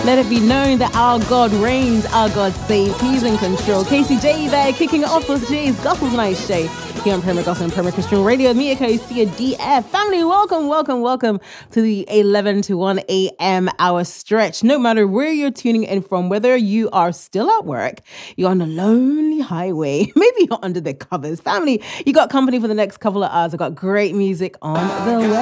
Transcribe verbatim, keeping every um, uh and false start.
Let it be known that our God reigns, our God saves, He's in control. Casey J there, kicking it off with Jay's Gospel's Night Show here on Premier Gospel and Premier Christian Radio. Me, Sia D F. Family, welcome, welcome, welcome to the eleven to one a.m. hour stretch. No matter where you're tuning in from, whether you are still at work, you're on a lonely highway, maybe you're under the covers. Family, you got company for the next couple of hours. I got great music on the way.